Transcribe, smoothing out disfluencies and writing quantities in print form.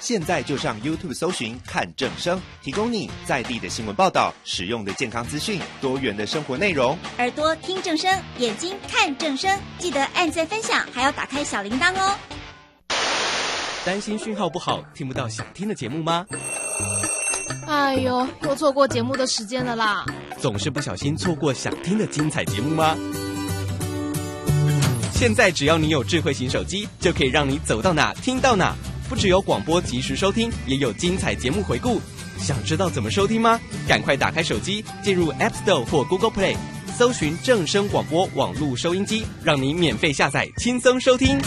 现在就上 YouTube 搜寻看正声，提供你在地的新闻报道、实用的健康资讯、多元的生活内容。 耳朵听正声，眼睛看正声，记得按赞分享，还要打开小铃铛哦。 担心讯号不好，听不到想听的节目吗？ 哎呦，又错过节目的时间了啦！ 总是不小心错过想听的精彩节目吗？现在只要你有智慧型手机，就可以让你走到哪听到哪。不只有广播及时收听，也有精彩节目回顾。想知道怎么收听吗？赶快打开手机，进入 App Store 或 Google Play， 搜寻正声广播网络收音机，让你免费下载，轻松收听。